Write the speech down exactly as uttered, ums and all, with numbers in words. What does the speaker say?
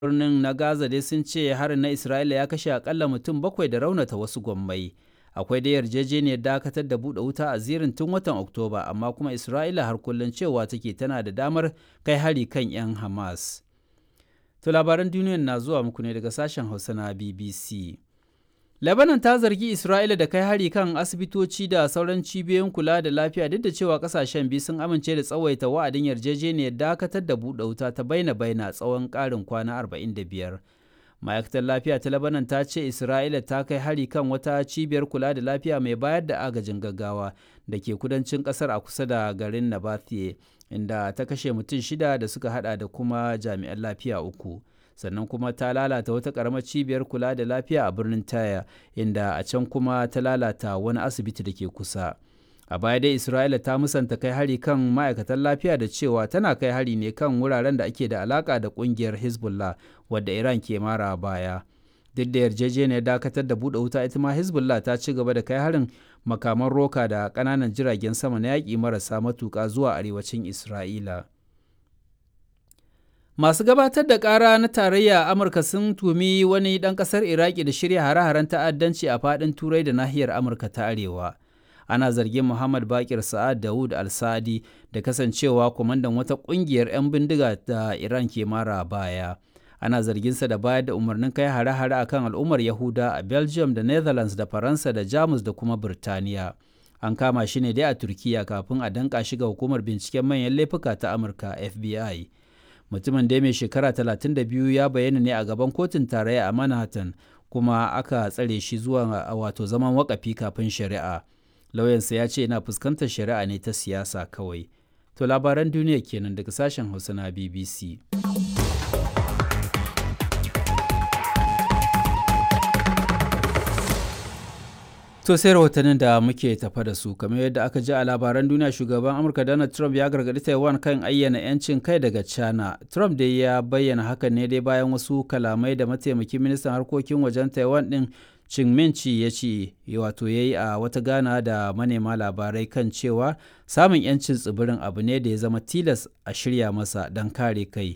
birnin na Gaza dai sun ce harin na Isra'ila ya kashe akalla mutum bakwai da raunata wasu gwammai. Akwai dai yarjejeniyar dakatar da buɗe wuta a zirin tun watan Oktoba, amma kuma Isra'ila har kullum cewa take tana da damar kai hari kan 'yan Hamas. To labaran duniyar na zuwa muku ne daga sashen Hausa na B B C. Lebanon ta zargi Isra'ila da kai hari kan asibitoci da sauran cibiyoyin kula da lafiya duk da cewa kasashen biyu sun amince da tsawaita wa'adin yarjejeniyar dakatar da buɗe wuta ta baina-baina tsawon ƙarin kwana arba'in da biyar. Ma'aikatar lafiya ta Lebanon ta ce Isra'ila ta kai hari kan wata cibiyar kula da lafiya mai bayar da agajin gaggawa da ke kudancin ƙasar a kusa da garin Nabathiye, inda ta kashe mutum shida da suka hada da kuma jami'an lafiya uku. Sannan kuma ta lalata wata ƙaramar cibiyar kula da lafiya a birnin Taya, inda a can kuma ta lalata wani asibiti da ke kusa. A baya dai Isra'ila ta musanta kai hari kan ma'aikatan lafiya da cewa tana kai hari ne kan wuraren da ake da alaƙa da ƙungiyar Hezbollah wadda Iran ke mara baya. Duk da yarjejeniyar dakatar da buɗe wuta, ita ma Hezbollah ta ci gaba da kai harin makaman roka da ƙananan jiragen sama na yaƙi marasa matuƙa zuwa arewacin Isra'ila. Masu gabatar da ƙara na tarayya a Amurka sun tumi wani ɗan ƙasar Iraki da shirya hare-haren ta'addanci a faɗin Turai da nahiyar Amurka ta Arewa. Ana zargin Muhammad Bakir Sa'ad Dawud Al-Sadi da kasancewa kwamandan wata ƙungiyar 'yan bindiga da Iran ke mara baya. Ana zarginsa da bayar da umarnin kai hare-hare a kan al'ummar Yahuda a Belgium da Netherlands da Faransa da Jamus da kuma Birtaniya. An kama shi ne dai a Turkiyya kafin a danƙa shi ga hukumar binciken manyan laifuka ta Amurka F B I. Mutumin da mai shekara talatin da biyu ya bayyana ne a gaban kotun tarayya a Manhattan, kuma aka tsare shi zuwa wato zaman wakafi kafin shari'a. Lauyansa ya ce yana fuskantar shari'a ne ta siyasa kawai. To labaran duniya kenan daga sashen Hausa na B B C. To sai rahotannin da muke tafa da su, kamar yadda aka ji a labaran duniya, shugaban Amurka Donald Trump ya gargaɗi Taiwan kan ayyana 'yancin kai daga China. Trump dai ya bayyana hakan ne dai bayan wasu kalamai da mataimakin ministan harkokin wajen Taiwan ɗin Ching Minchi ya ce wato ya yi a wata gana da manema labarai kan cewa samun 'yancin tsibirin abu ne da ya zama tilas a shirya masa don kare kai.